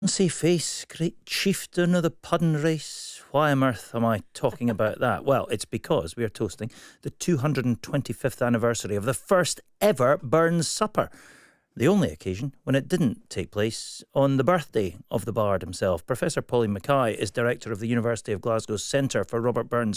Fancy face, great chieftain of the puddin' race. Why on earth am I talking about that? Well, it's because we are toasting the 225th anniversary of the first ever Burns Supper. The only occasion when it didn't take place on the birthday of the bard himself. Professor Pauline Mackay is director of the University of Glasgow's Centre for Robert Burns